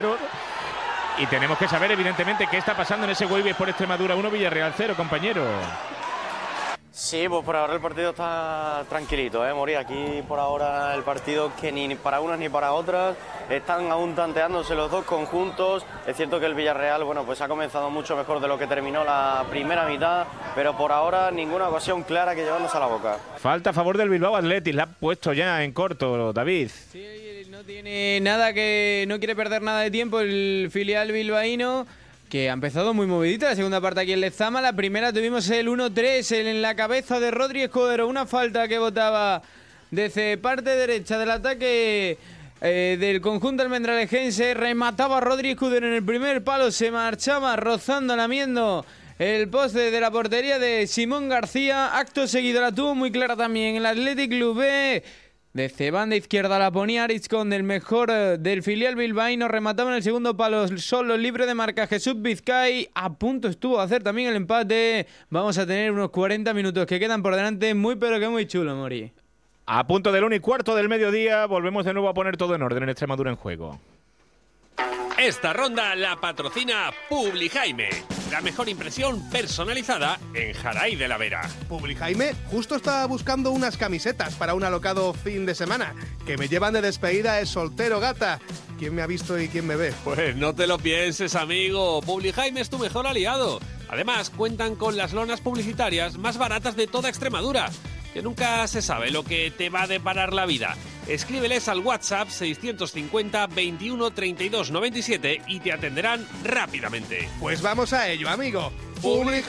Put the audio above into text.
Y tenemos que saber, evidentemente, qué está pasando en ese Huelva por Extremadura 1, Villarreal 0, compañero. Sí, pues por ahora el partido está tranquilito, Mori. Aquí por ahora el partido que ni para unas ni para otras están aún tanteándose los dos conjuntos. Es cierto que el Villarreal, bueno, pues ha comenzado mucho mejor de lo que terminó la primera mitad, pero por ahora ninguna ocasión clara que llevarnos a la boca. Falta a favor del Bilbao Athletic, la ha puesto ya en corto, David. Sí, no tiene nada no quiere perder nada de tiempo el filial bilbaíno, que ha empezado muy movidita la segunda parte aquí en Lezama. La primera tuvimos el 1-3 en la cabeza de Rodri Escudero, una falta que botaba desde parte derecha del ataque del conjunto almendralejense. Remataba Rodri Escudero en el primer palo, se marchaba rozando, lamiendo el poste de la portería de Simón García. Acto seguido la tuvo muy clara también el Athletic Club B. Desde banda izquierda la ponía Arizcón, el mejor del filial bilbaíno. Remataba en el segundo palo solo, libre de marca, Jesús Vizcay. A punto estuvo a hacer también el empate. Vamos a tener unos 40 minutos que quedan por delante. Muy pero que muy chulo, Mori. A punto del 1:15 del mediodía, volvemos de nuevo a poner todo en orden en Extremadura en juego. Esta ronda la patrocina Publijaime, la mejor impresión personalizada en Jaray de la Vera. Publijaime justo estaba buscando unas camisetas para un alocado fin de semana, que me llevan de despedida de soltero, gata. ¿Quién me ha visto y quién me ve? Pues no te lo pienses, amigo. Publijaime es tu mejor aliado. Además, cuentan con las lonas publicitarias más baratas de toda Extremadura, que nunca se sabe lo que te va a deparar la vida. Escríbeles al WhatsApp 650 21 32 97 y te atenderán rápidamente. Pues vamos a ello, amigo. Publijaime.